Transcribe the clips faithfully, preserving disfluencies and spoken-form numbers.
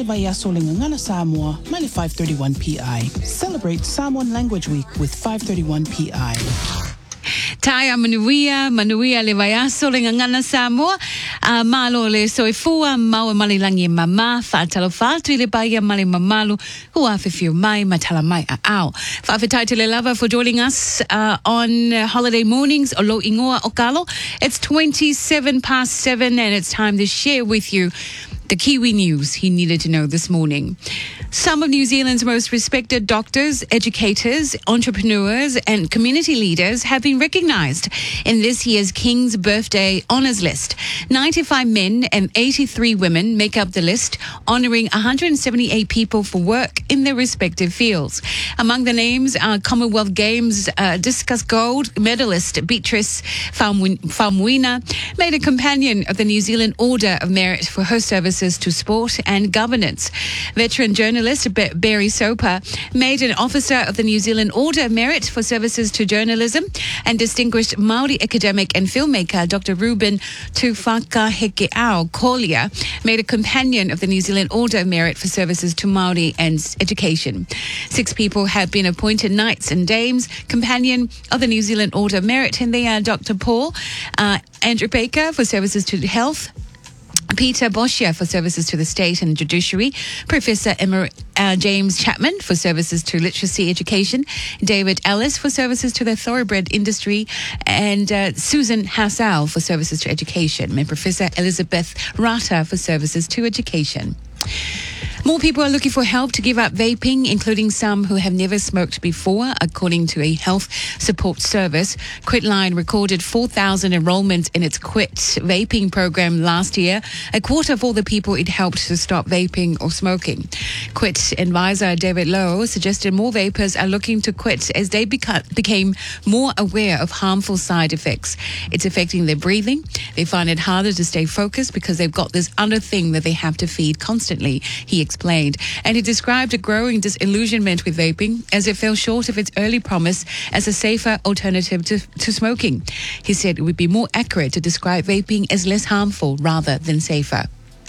Levayasolingangana Samoa, Mali five thirty-one P I. Celebrate Samoan Language Week with five thirty-one P I. Taya manuia, manuia le vaiaso le ngangana Samoa, uh, malo le soifua, maua malilangi mama, whaatalo whaatu i le baia mali mamalu, hua whiwhiu mai, matala mai a ao. Whawhitai te le lava for joining us uh, on uh, holiday mornings, o lo ingoa o kalo. It's twenty-seven past seven and it's time to share with you the Kiwi news he needed to know this morning. Some of New Zealand's most respected doctors, educators, entrepreneurs and community leaders have been recognised in this year's King's Birthday Honours List. ninety-five men and eighty-three women make up the list, honouring one hundred seventy-eight people for work in their respective fields. Among the names are Commonwealth Games uh, discus gold medalist Beatrice Faumuina, made a companion of the New Zealand Order of Merit for her services to sport and governance. Veteran journalist Barry Soper made an officer of the New Zealand Order of Merit for services to journalism, and distinguished Māori academic and filmmaker Doctor Ruben Tufakahekeao Kolia made a companion of the New Zealand Order of Merit for services to Māori and education. Six people have been appointed knights and dames, companion of the New Zealand Order of Merit, and they are Doctor Paul uh, Andrew Baker for services to health, Peter Boschia for services to the state and judiciary, Professor Emma, uh, James Chapman for services to literacy education, David Ellis for services to the thoroughbred industry, and uh, Susan Hassau for services to education, and Professor Elizabeth Rata for services to education. More people are looking for help to give up vaping, including some who have never smoked before, according to a health support service. Quitline recorded four thousand enrollments in its Quit vaping program last year, a quarter of all the people it helped to stop vaping or smoking. Quit advisor David Lowe suggested more vapers are looking to quit as they beca- became more aware of harmful side effects. It's affecting their breathing. They find it harder to stay focused because they've got this other thing that they have to feed constantly, he explained. And he described a growing disillusionment with vaping as it fell short of its early promise as a safer alternative to, to smoking. He said it would be more accurate to describe vaping as less harmful rather than safer.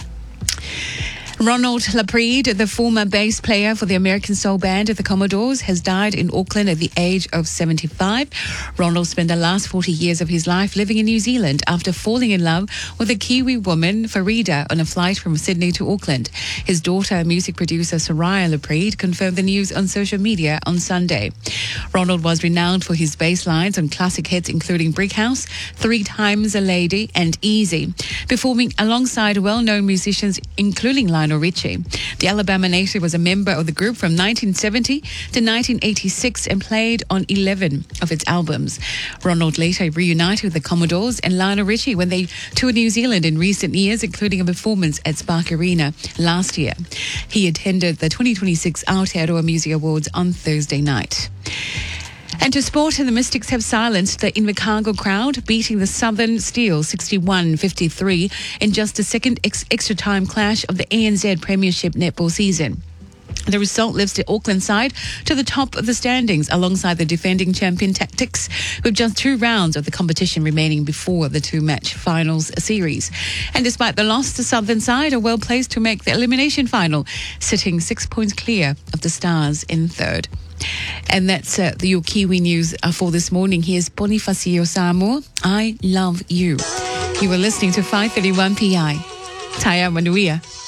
Ronald Laprede, the former bass player for the American soul band of the Commodores, has died in Auckland at the age of seventy-five. Ronald spent the last forty years of his life living in New Zealand after falling in love with a Kiwi woman, Farida, on a flight from Sydney to Auckland. His daughter, music producer Soraya Laprede, confirmed the news on social media on Sunday. Ronald was renowned for his bass lines on classic hits including Brick House, Three Times a Lady and Easy, performing alongside well-known musicians including Lionel Richie. The Alabama native was a member of the group from nineteen seventy to nineteen eighty-six and played on eleven of its albums. Ronald later reunited with the Commodores and Lionel Richie when they toured New Zealand in recent years, including a performance at Spark Arena last year. He attended the twenty twenty-six Aotearoa Music Awards on Thursday night. And to sport, the Mystics have silenced the Invercargill crowd, beating the Southern Steel sixty-one fifty-three in just the second ex- extra time clash of the A N Z Premiership netball season. The result lifts the Auckland side to the top of the standings alongside the defending champion Tactics, with just two rounds of the competition remaining before the two-match finals series. And despite the loss, the Southern side are well placed to make the elimination final, sitting six points clear of the Stars in third. And that's uh, the, your Kiwi news uh, for this morning. Here's Bonifacio Samoa, I Love You. You were listening to five thirty-one P I. Taya Manuia.